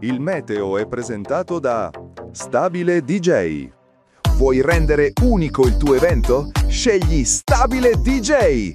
Il meteo è presentato da Stabile DJ. Vuoi rendere unico il tuo evento? Scegli Stabile DJ!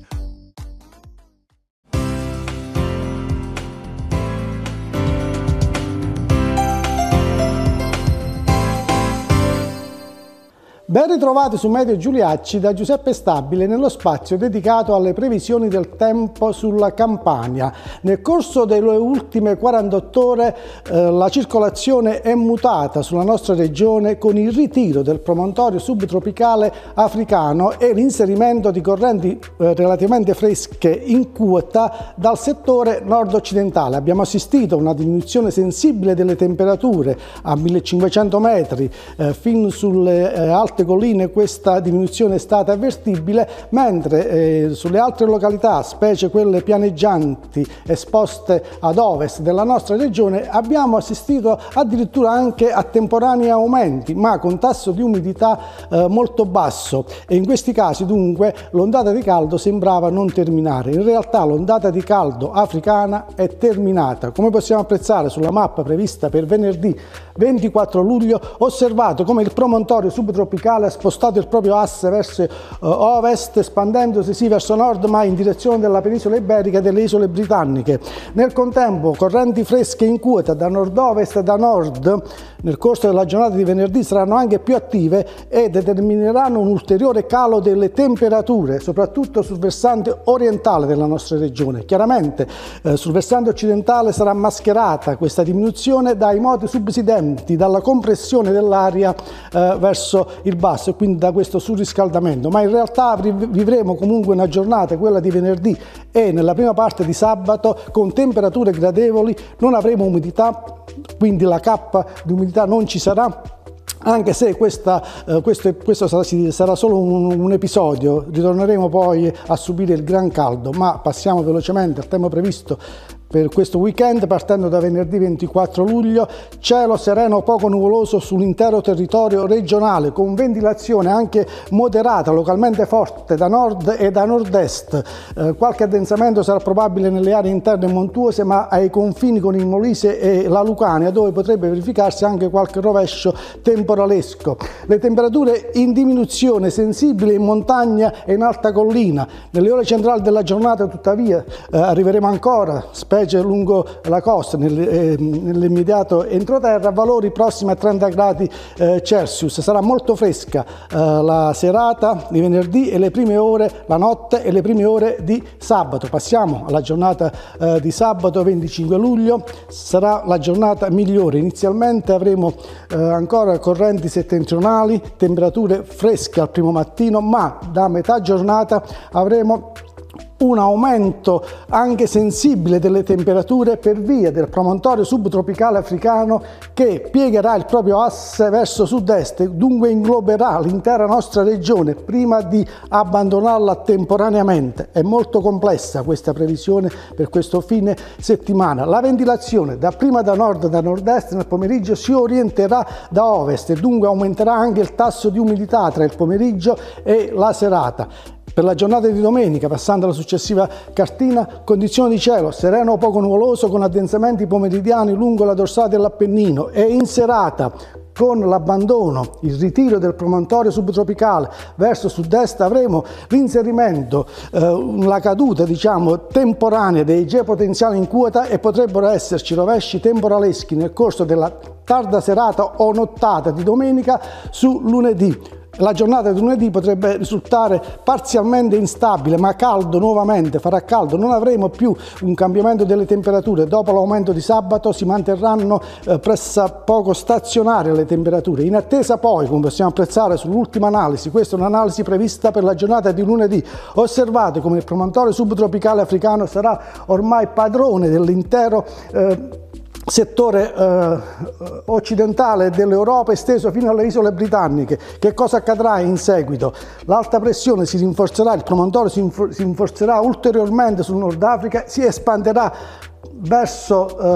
Ben ritrovati su Meteo Giuliacci da Giuseppe Stabile nello spazio dedicato alle previsioni del tempo sulla Campania. Nel corso delle ultime 48 ore la circolazione è mutata sulla nostra regione con il ritiro del promontorio subtropicale africano e l'inserimento di correnti relativamente fresche in quota dal settore nord-occidentale. Abbiamo assistito a una diminuzione sensibile delle temperature a 1500 metri fin sulle alte colline. Questa diminuzione è stata avvertibile, mentre sulle altre località, specie quelle pianeggianti esposte ad ovest della nostra regione, abbiamo assistito addirittura anche a temporanei aumenti, ma con tasso di umidità molto basso, e in questi casi dunque l'ondata di caldo sembrava non terminare. In realtà l'ondata di caldo africana è terminata, come possiamo apprezzare sulla mappa prevista per venerdì 24 luglio, osservato come il promontorio subtropicale ha spostato il proprio asse verso ovest, espandendosi sì verso nord ma in direzione della penisola iberica e delle isole britanniche. Nel contempo correnti fresche in quota da nord-ovest e da nord nel corso della giornata di venerdì saranno anche più attive e determineranno un ulteriore calo delle temperature, soprattutto sul versante orientale della nostra regione. Chiaramente sul versante occidentale sarà mascherata questa diminuzione dai moti subsidenti, dalla compressione dell'aria verso il basso e quindi da questo surriscaldamento, ma in realtà vivremo comunque una giornata, quella di venerdì e nella prima parte di sabato, con temperature gradevoli. Non avremo umidità, quindi la cappa di umidità non ci sarà, anche se questo sarà solo un episodio. Ritorneremo poi a subire il gran caldo, ma passiamo velocemente al tempo previsto per questo weekend, partendo da venerdì 24 luglio, cielo sereno poco nuvoloso sull'intero territorio regionale, con ventilazione anche moderata, localmente forte da nord e da nord-est. Qualche addensamento sarà probabile nelle aree interne montuose, ma ai confini con il Molise e la Lucania, dove potrebbe verificarsi anche qualche rovescio temporalesco. Le temperature in diminuzione sensibile in montagna e in alta collina. Nelle ore centrali della giornata, tuttavia, arriveremo ancora, lungo la costa, nell'immediato entroterra, valori prossimi a 30 gradi Celsius. Sarà molto fresca la serata di venerdì e le prime ore, la notte e le prime ore di sabato. Passiamo alla giornata di sabato 25 luglio, sarà la giornata migliore. Inizialmente avremo ancora correnti settentrionali, temperature fresche al primo mattino, ma da metà giornata avremo un aumento anche sensibile delle temperature per via del promontorio subtropicale africano, che piegherà il proprio asse verso sud-est, dunque ingloberà l'intera nostra regione prima di abbandonarla temporaneamente. È molto complessa questa previsione per questo fine settimana. La ventilazione dapprima da nord e da nord-est nel pomeriggio si orienterà da ovest e dunque aumenterà anche il tasso di umidità tra il pomeriggio e la serata. Per la giornata di domenica, passando alla successiva cartina, condizioni di cielo sereno o poco nuvoloso con addensamenti pomeridiani lungo la dorsale dell'Appennino, e in serata, con l'abbandono, il ritiro del promontorio subtropicale verso sud-est, avremo l'inserimento, la caduta temporanea dei gei potenziali in quota, e potrebbero esserci rovesci temporaleschi nel corso della tarda serata o nottata di domenica su lunedì. La giornata di lunedì potrebbe risultare parzialmente instabile, ma caldo nuovamente, farà caldo. Non avremo più un cambiamento delle temperature. Dopo l'aumento di sabato si manterranno pressappoco stazionarie le temperature. In attesa poi, come possiamo apprezzare sull'ultima analisi, questa è un'analisi prevista per la giornata di lunedì, osservate come il promontorio subtropicale africano sarà ormai padrone dell'intero settore occidentale dell'Europa, esteso fino alle isole britanniche. Che cosa accadrà in seguito? L'alta pressione si rinforzerà, il promontorio si rinforzerà ulteriormente sul Nord Africa, si espanderà verso